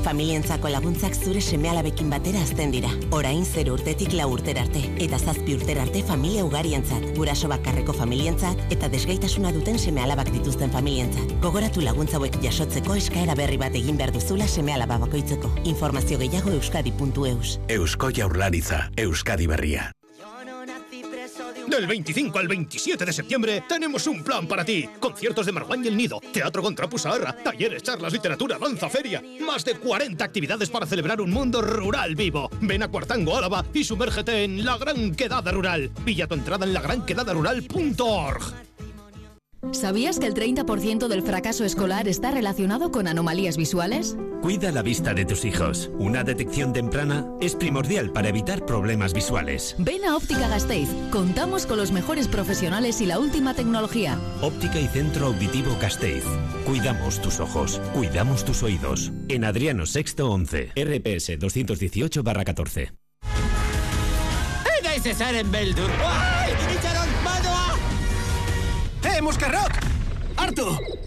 Familientzako laguntzak zure seme-alabekin batera hazten dira. Orain 0 urtetik 4 urtera arte, eta 7 urtera arte familia ugarientzat, guraso bakarreko familientzat, eta desgaitasuna duten seme-alabak dituzten familientzat. Gogoratu laguntza hauek jasotzeko eskaera berri bat egin behar duzula seme-alaba bakoitzeko. Informazio gehiago euskadi.eus. Eusko Jaurlaritza, Euskadi Berria. Del 25 al 27 de septiembre tenemos un plan para ti. Conciertos de Marwan y El Nido, teatro con Trapu Saharra, talleres, charlas, literatura, danza, feria. Más de 40 actividades para celebrar un mundo rural vivo. Ven a Cuartango, Álava y sumérgete en La Gran Quedada Rural. Pilla tu entrada en lagranquedadarural.org. ¿Sabías que el 30% del fracaso escolar está relacionado con anomalías visuales? Cuida la vista de tus hijos. Una detección temprana es primordial para evitar problemas visuales. Ven a Óptica Gasteiz. Contamos con los mejores profesionales y la última tecnología. Óptica y Centro Auditivo Gasteiz. Cuidamos tus ojos, cuidamos tus oídos. En Adriano VI 11, RPS 218/14. Era ese Saren Beldur. ¡Ay! ¡Itxaron, badoa! Muscarrock! ¡Artu!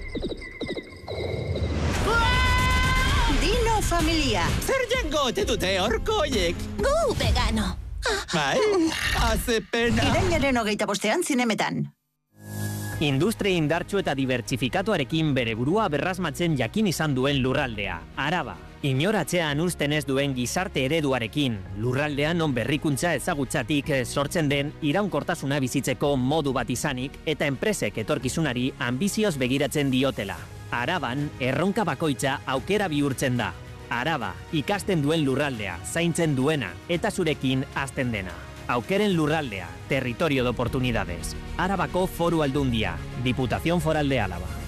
Dino familia. Zer jango ote dute horko oiek? Gu vegano. Bai, hace pena. Irailaren 25ean zinemetan. Industria indartsu eta dibertsifikatuarekin bere burua berrasmatzen jakin izan duen lurraldea, Araba. Inoratzean uzten ez duen gizarte ereduarekin, lurraldean non berrikuntza ezagutzatik sortzen den iraunkortasuna bizitzeko modu bat izanik eta enpresek etorkizunari anbizioz begiratzen diotela. Araban, erronka bakoitza aukera bihurtzen da. Araba, ikasten duen lurraldea, zaintzen duena eta zurekin hazten dena. Aukeren lurraldea, territorio de oportunidades. Arabako Foru Aldundia, Diputación Foral de Álava.